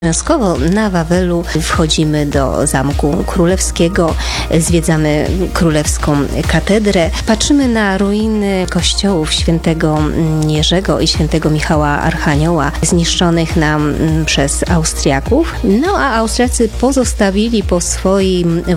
Obowiązkowo na Wawelu wchodzimy do Zamku Królewskiego, zwiedzamy Królewską Katedrę, patrzymy na ruiny kościołów świętego Jerzego i świętego Michała Archanioła zniszczonych nam przez Austriaków. No a Austriacy pozostawili po swoim